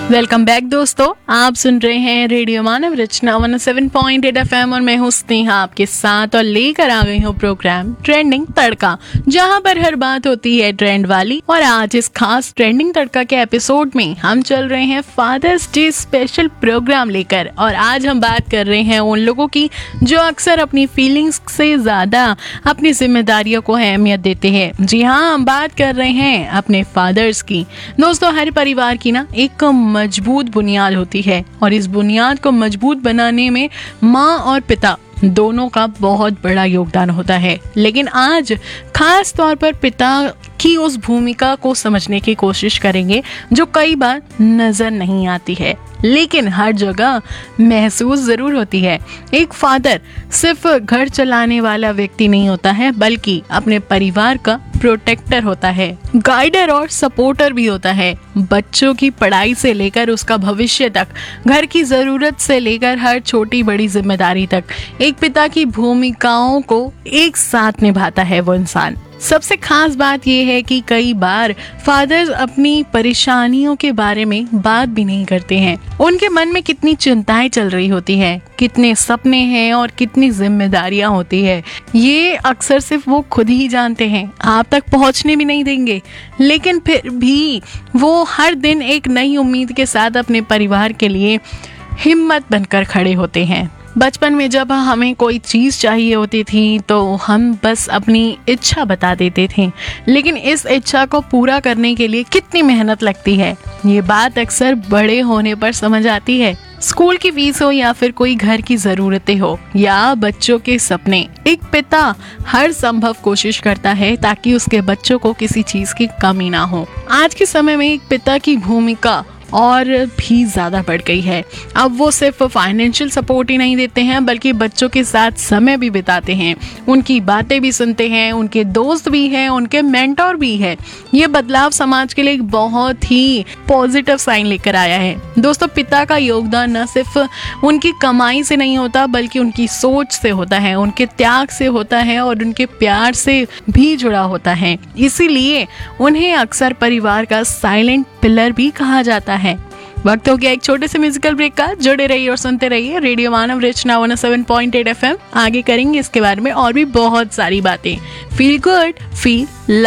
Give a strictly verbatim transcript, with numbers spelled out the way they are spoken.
Welcome back दोस्तों, आप सुन रहे हैं रेडियो मानव रचना one O seven point eight F M और मैं हूं स्नेहा आपके साथ और लेकर आ गई हूं प्रोग्राम ट्रेंडिंग तड़का, जहां पर हर बात होती है ट्रेंड वाली। और आज इस खास ट्रेंडिंग तड़का के एपिसोड में हम चल रहे हैं फादर्स डे स्पेशल प्रोग्राम लेकर। और आज हम बात कर रहे हैं उन लोगों की जो अक्सर अपनी फीलिंग्स से ज्यादा अपनी जिम्मेदारियों को अहमियत देते हैं। जी हाँ, हम बात कर रहे हैं अपने फादर्स की। दोस्तों, हर परिवार की ना एक मजबूत बुनियाद होती है और इस बुनियाद को मजबूत बनाने में माँ और पिता दोनों का बहुत बड़ा योगदान होता है। लेकिन आज खास तौर पर पिता की उस भूमिका को समझने की कोशिश करेंगे जो कई बार नजर नहीं आती है लेकिन हर जगह महसूस जरूर होती है। एक फादर सिर्फ घर चलाने वाला व्यक्ति नहीं होता है, बल्कि अपने परिवार का प्रोटेक्टर होता है, गाइडर और सपोर्टर भी होता है। बच्चों की पढ़ाई से लेकर उसका भविष्य तक, घर की जरूरत से लेकर हर छोटी बड़ी जिम्मेदारी तक एक पिता की भूमिकाओं को एक साथ निभाता है वो इंसान। सबसे खास बात यह है कि कई बार फादर्स अपनी परेशानियों के बारे में बात भी नहीं करते हैं। उनके मन में कितनी चिंताएं चल रही होती हैं, कितने सपने हैं और कितनी जिम्मेदारियां होती है, ये अक्सर सिर्फ वो खुद ही जानते हैं, आप तक पहुंचने भी नहीं देंगे। लेकिन फिर भी वो हर दिन एक नई उम्मीद के साथ अपने परिवार के लिए हिम्मत बनकर खड़े होते हैं। बचपन में जब हमें कोई चीज़ चाहिए होती थी तो हम बस अपनी इच्छा बता देते थे, लेकिन इस इच्छा को पूरा करने के लिए कितनी मेहनत लगती है, ये बात अक्सर बड़े होने पर समझ आती है। स्कूल की फीस हो या फिर कोई घर की जरूरतें हो या बच्चों के सपने, एक पिता हर संभव कोशिश करता है ताकि उसके बच्चों को किसी चीज की कमी ना हो। आज के समय में एक पिता की भूमिका और भी ज़्यादा बढ़ गई है। अब वो सिर्फ फाइनेंशियल सपोर्ट ही नहीं देते हैं, बल्कि बच्चों के साथ समय भी बिताते हैं, उनकी बातें भी सुनते हैं, उनके दोस्त भी हैं, उनके मेंटोर भी है। ये बदलाव समाज के लिए एक बहुत ही पॉजिटिव साइन लेकर आया है। दोस्तों, पिता का योगदान न सिर्फ उनकी कमाई से नहीं होता, बल्कि उनकी सोच से होता है, उनके त्याग से होता है और उनके प्यार से भी जुड़ा होता है। इसीलिए उन्हें अक्सर परिवार का साइलेंट पिलर भी कहा जाता है। वक्त हो गया एक छोटे से म्यूजिकल ब्रेक का। जुड़े रहिए और सुनते रहिए रेडियो मानव रचना one O seven point eight F M. आगे करेंगे इसके बारे में और भी बहुत सारी बातें। Feel good, feel